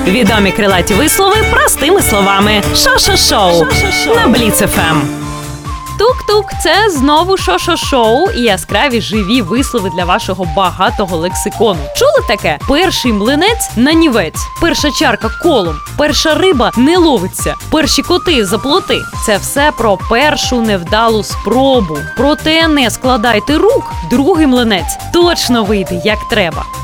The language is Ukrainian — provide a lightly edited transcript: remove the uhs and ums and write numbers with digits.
Відомі крилаті вислови простими словами. Шо-шо-шоу на Бліц ФМ. Тук-тук – це знову шо-шо-шоу і яскраві живі вислови для вашого багатого лексикону. Чули таке? Перший млинець – нанівець, перша чарка – колом, перша риба – не ловиться, перші коти – заплоти. Це все про першу невдалу спробу. Проте не складайте рук, другий млинець точно вийде як треба.